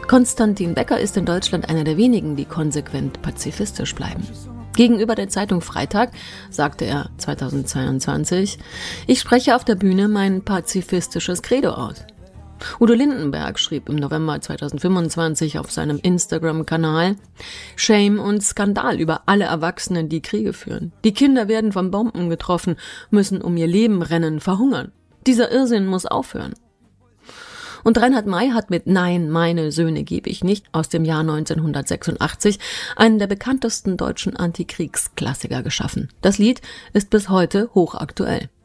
Konstantin Becker ist in Deutschland einer der wenigen, die konsequent pazifistisch bleiben. Gegenüber der Zeitung Freitag sagte er 2022, ich spreche auf der Bühne mein pazifistisches Credo aus. Udo Lindenberg schrieb im November 2025 auf seinem Instagram-Kanal, Shame und Skandal über alle Erwachsenen, die Kriege führen. Die Kinder werden von Bomben getroffen, müssen um ihr Leben rennen, verhungern. Dieser Irrsinn muss aufhören. Und Reinhard May hat mit Nein, meine Söhne gebe ich nicht aus dem Jahr 1986 einen der bekanntesten deutschen Antikriegsklassiker geschaffen. Das Lied ist bis heute hochaktuell.